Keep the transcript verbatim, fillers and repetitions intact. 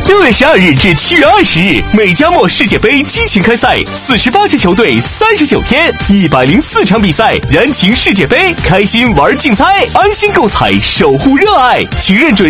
六月十二日至七月二十日，美加墨世界杯激情开赛，四十八支球队，三十九天，一百零四场比赛，燃情世界杯，开心玩竞猜，安心购彩，守护热爱，请认准